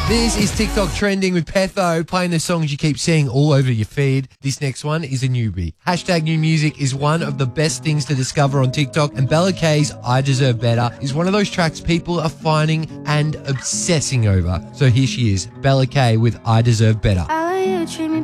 This is TikTok trending with Petho playing the songs you keep seeing all over your feed. This next one is a newbie. Hashtag new music is one of the best things to discover on TikTok, and Bella K's I Deserve Better is one of those tracks people are finding and obsessing over. So here she is, Bella K with I Deserve Better. How you treat me